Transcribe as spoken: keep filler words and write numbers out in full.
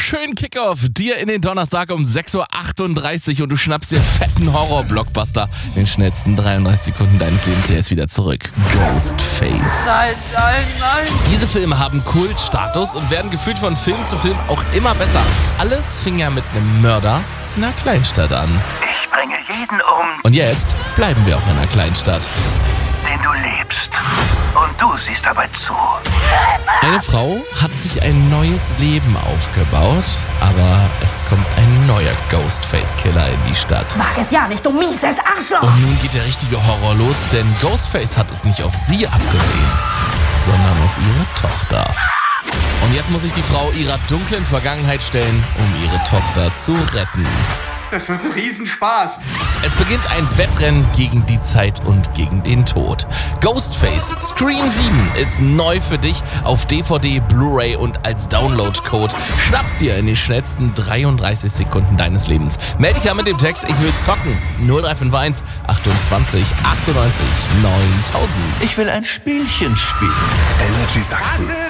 schönen Kickoff dir in den Donnerstag um sechs Uhr achtunddreißig und du schnappst dir fetten Horror-Blockbuster. In den schnellsten dreiunddreißig Sekunden deines Lebens. Er ist wieder zurück. Ghostface. Nein, nein, nein. Diese Filme haben Kultstatus und werden gefühlt von Film zu Film auch immer besser. Alles fing ja mit einem Mörder in einer Kleinstadt an. Ich bringe jeden um, Und jetzt bleiben wir auch in einer Kleinstadt. den du liebst. Und du siehst dabei zu. Eine Frau hat sich ein neues Leben aufgebaut, aber es kommt ein neuer Ghostface-Killer in die Stadt. Mach es ja nicht, du mieses Arschloch! Und nun geht der richtige Horror los, denn Ghostface hat es nicht auf sie abgesehen, sondern auf ihre Tochter. Und jetzt muss sich die Frau ihrer dunklen Vergangenheit stellen, um ihre Tochter zu retten. Das wird ein Riesenspaß. Es beginnt ein Wettrennen gegen die Zeit und gegen den Tod. Ghostface Scream sieben ist neu für dich auf D V D, Blu-ray und als Download-Code. Schnapp's dir in den schnellsten dreiunddreißig Sekunden deines Lebens. Melde dich an mit dem Text, ich will zocken. null drei fünf eins achtundzwanzig achtundneunzig neuntausend. Ich will ein Spielchen spielen. Energy Sachsen.